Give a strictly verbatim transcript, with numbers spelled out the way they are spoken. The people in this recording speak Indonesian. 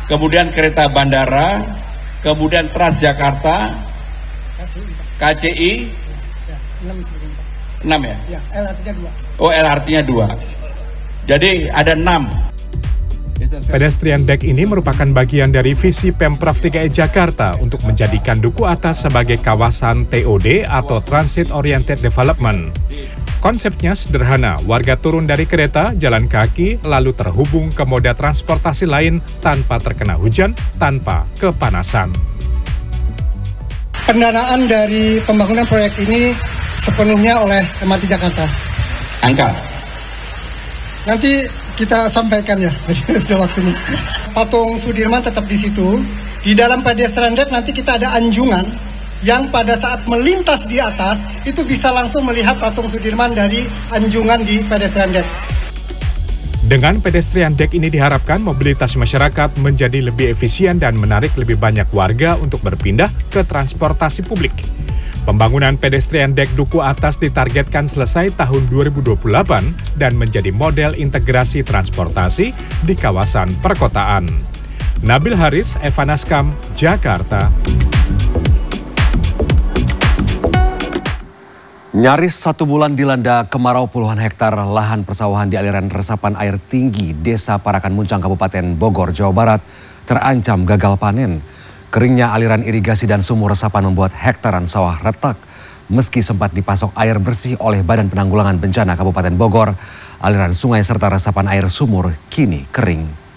kemudian kereta bandara, kemudian Transjakarta, K C I, enam ya? Ya, L R T-nya dua. Oh, L R T-nya dua. Jadi ada enam. Pedestrian deck ini merupakan bagian dari visi Pemprov D K I Jakarta untuk menjadikan Duku Atas sebagai kawasan T O D atau Transit Oriented Development. Konsepnya sederhana, warga turun dari kereta, jalan kaki, lalu terhubung ke moda transportasi lain tanpa terkena hujan, tanpa kepanasan. Pendanaan dari pembangunan proyek ini sepenuhnya oleh M R T Jakarta. Angka? Nanti kita sampaikan ya, sudah waktunya. Patung Sudirman tetap di situ. Di dalam pedestrian deck nanti kita ada anjungan yang pada saat melintas di atas itu bisa langsung melihat patung Sudirman dari anjungan di pedestrian deck. Dengan pedestrian deck ini diharapkan mobilitas masyarakat menjadi lebih efisien dan menarik lebih banyak warga untuk berpindah ke transportasi publik. Pembangunan pedestrian deck Duku Atas ditargetkan selesai tahun dua ribu dua puluh delapan dan menjadi model integrasi transportasi di kawasan perkotaan. Nabil Haris, Eva Naskam, Jakarta. Nyaris satu bulan dilanda kemarau, puluhan hektar lahan persawahan di aliran resapan air tinggi Desa Parakan Muncang, Kabupaten Bogor, Jawa Barat terancam gagal panen. Keringnya aliran irigasi dan sumur resapan membuat hektaran sawah retak. Meski sempat dipasok air bersih oleh Badan Penanggulangan Bencana Kabupaten Bogor, aliran sungai serta resapan air sumur kini kering.